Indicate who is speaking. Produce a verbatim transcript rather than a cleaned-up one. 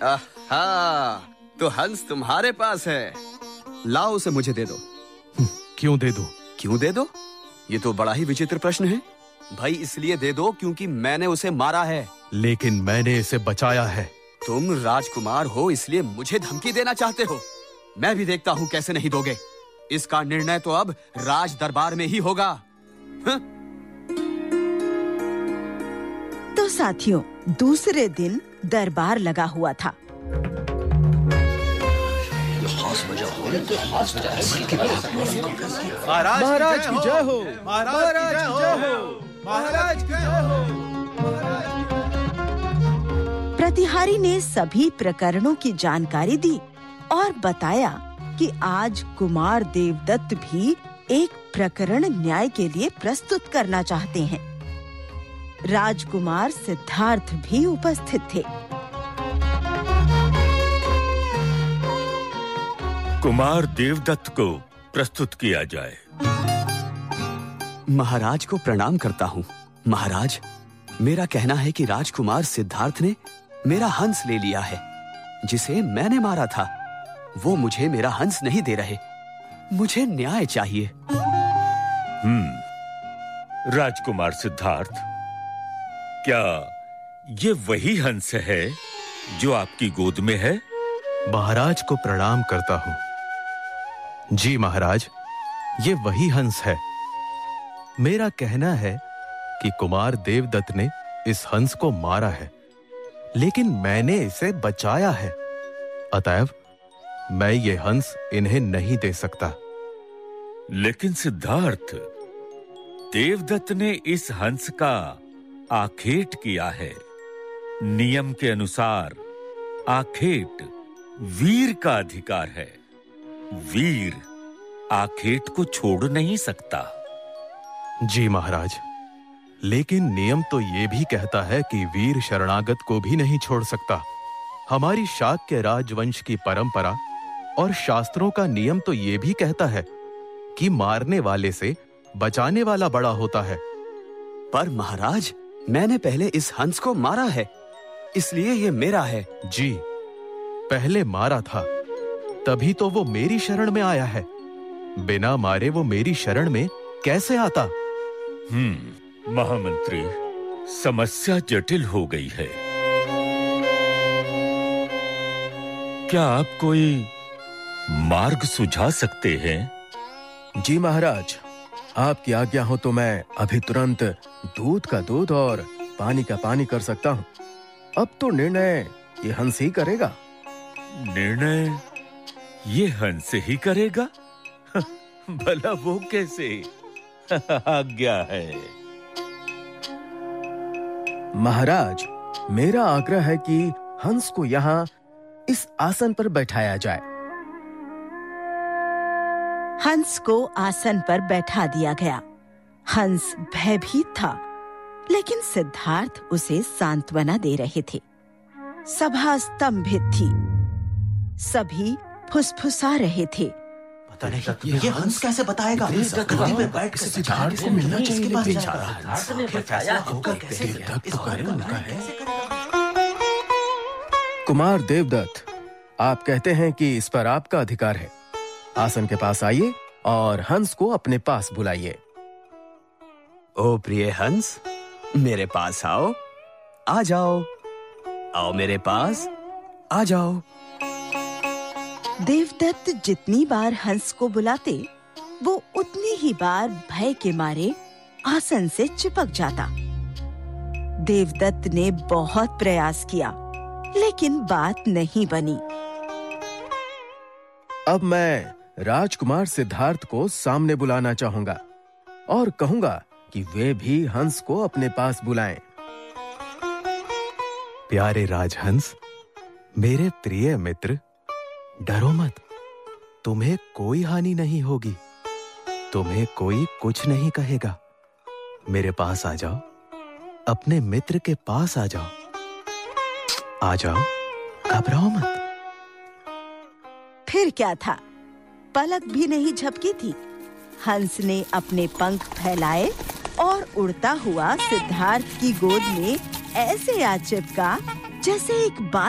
Speaker 1: आहा, तो हंस तुम्हारे पास है। लाओ उसे मुझे दे दो।
Speaker 2: क्यों दे दूं?
Speaker 1: क्यों दे दो? ये तो बड़ा ही विचित्र प्रश्न है। भाई इसलिए दे दो क्योंकि मैंने उसे मारा है।
Speaker 2: लेकिन मैंने इसे बचाया है।
Speaker 1: तुम राजकुमार हो इसलिए मुझे धमकी देना चाहते हो। मैं भी देखता हूँ कैसे नहीं दोगे। इसका निर्णय तो अब राज दरबार में ही होगा। हा?
Speaker 3: तो साथियों, दूसरे दिन दरबार लगा हुआ था।
Speaker 4: महाराज की जय हो, महाराज की जय हो, महाराज की जय हो।
Speaker 3: प्रतिहारी ने सभी प्रकरणों की जानकारी दी और बताया कि आज कुमार देवदत्त भी एक प्रकरण न्याय के लिए प्रस्तुत करना चाहते हैं। राजकुमार सिद्धार्थ भी उपस्थित थे।
Speaker 5: कुमार देवदत्त को प्रस्तुत किया जाए।
Speaker 1: महाराज को प्रणाम करता हूँ। महाराज, मेरा कहना है कि राजकुमार सिद्धार्थ ने मेरा हंस ले लिया है, जिसे मैंने मारा था। वो मुझे मेरा हंस नहीं दे रहे। मुझे न्याय चाहिए।
Speaker 5: हम्म, राजकुमार सिद्धार्थ, क्या ये वही हंस है जो आपकी गोद में है?
Speaker 2: महाराज को प्रणाम करता हूँ। जी महाराज, ये वही हंस है। मेरा कहना है कि कुमार देवदत्त ने इस हंस को मारा है, लेकिन मैंने इसे बचाया है। अतएव मैं ये हंस इन्हें नहीं दे सकता।
Speaker 5: लेकिन सिद्धार्थ, देवदत्त ने इस हंस का आखेट किया है। नियम के अनुसार आखेट वीर का अधिकार है। वीर आखेट को छोड़ नहीं सकता।
Speaker 2: जी महाराज, लेकिन नियम तो ये भी कहता है कि वीर शरणागत को भी नहीं छोड़ सकता। हमारी शाक्य राजवंश की परंपरा और शास्त्रों का नियम तो ये भी कहता है कि मारने वाले से बचाने वाला बड़ा होता है।
Speaker 1: पर महाराज, मैंने पहले इस हंस को मारा है, इसलिए ये मेरा है।
Speaker 2: जी, पहले मारा था, तभी तो वो मेरी शरण में आया है। बिना मारे वो मेरी शरण में कैसे आता?
Speaker 5: हम्म, महामंत्री, समस्या जटिल हो गई है। क्या आप कोई मार्ग सुझा सकते हैं?
Speaker 4: जी महाराज, आपकी आज्ञा हो तो मैं अभी तुरंत दूध का दूध और पानी का पानी कर सकता हूँ। अब तो निर्णय ये हंस ही करेगा।
Speaker 5: निर्णय ये हंस ही करेगा? भला वो कैसे? आज्ञा है।
Speaker 4: महाराज, मेरा आग्रह है कि हंस को यहाँ इस आसन पर बैठाया जाए।
Speaker 3: हंस को आसन पर बैठा दिया गया। हंस भयभीत था, लेकिन सिद्धार्थ उसे सांत्वना दे रहे थे। सभा स्तंभित थी। सभी फुसफुसा रहे थे।
Speaker 6: पता नहीं ये हंस कैसे बताएगा? गद्दी पे बैठ कर सिद्धार्थ को मिलना चाहिए।
Speaker 4: कुमार देवदत्त, आप कहते हैं कि इस पर आपका अधिकार है। आसन के पास आइए और हंस को अपने पास बुलाइए।
Speaker 1: ओ प्रिय हंस, मेरे पास आओ। आ जाओ, आओ मेरे पास, आ जाओ।
Speaker 3: देवदत्त जितनी बार हंस को बुलाते, वो उतनी ही बार भय के मारे आसन से चिपक जाता। देवदत्त ने बहुत प्रयास किया, लेकिन बात नहीं बनी।
Speaker 4: अब मैं राजकुमार सिद्धार्थ को सामने बुलाना चाहूंगा और कहूंगा कि वे भी हंस को अपने पास बुलाएं।
Speaker 2: प्यारे राजहंस, मेरे प्रिय मित्र, डरो मत। तुम्हें कोई हानि नहीं होगी। तुम्हें कोई कुछ नहीं कहेगा। मेरे पास आ जाओ, अपने मित्र के पास आ जाओ। आ जाओ, घबराओ मत।
Speaker 3: फिर क्या था, पलक भी नहीं झपकी थी। हंस ने अपने पंख फैलाए और उड़ता हुआ सिद्धार्थ की गोद में ऐसे आ चिपका जैसे एक बात